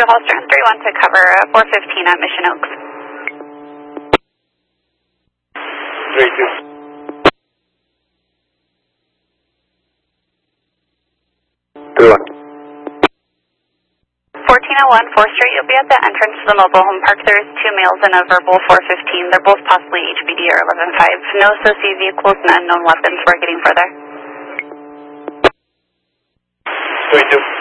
Holster 31 to cover 415 at Mission Oaks. 32. 31. 1401 4th Street, you'll be at the entrance to the mobile home park. There's 2 males and a verbal 415. They're both possibly HBD or 11-5. No associated vehicles and unknown weapons. We're getting further. 22.